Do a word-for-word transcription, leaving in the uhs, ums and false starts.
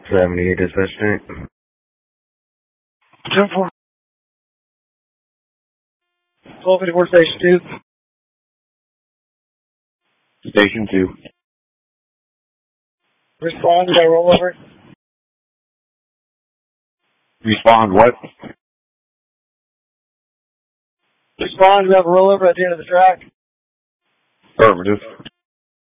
seventy-eight dispatch tank. ten four. twelve fifty-four station two. Station two. Respond, got a rollover. Respond what? Respond, we have a rollover at the end of the track. Affirmative.